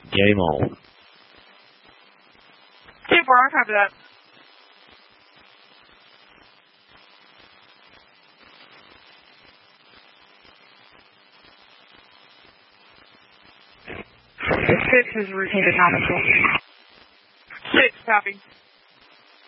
Game on. 2-4, copy that. Six is routine to Thomasville. 6, copy.